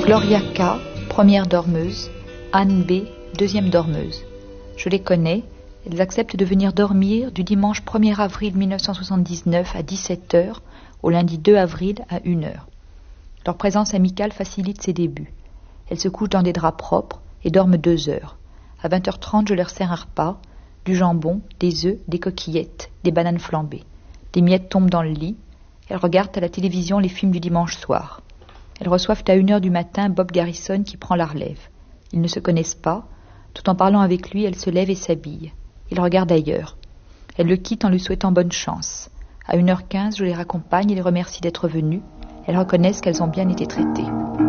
Gloria K, première dormeuse. Anne B, deuxième dormeuse. Je les connais. Elles acceptent de venir dormir du dimanche 1er avril 1979 à 17h au lundi 2 avril à 1h. Leur présence amicale facilite ses débuts. Elles se couchent dans des draps propres et dorment 2 heures. À 20h30, je leur sers un repas, du jambon, des œufs, des coquillettes, des bananes flambées. Des miettes tombent dans le lit. Elles regardent à la télévision les films du dimanche soir. Elles reçoivent à 1h du matin Bob Garrison qui prend la relève. Ils ne se connaissent pas. Tout en parlant avec lui, elles se lèvent et s'habillent. Ils regardent ailleurs. Elles le quittent en lui souhaitant bonne chance. À 1h15, je les raccompagne et les remercie d'être venus. Elles reconnaissent qu'elles ont bien été traitées.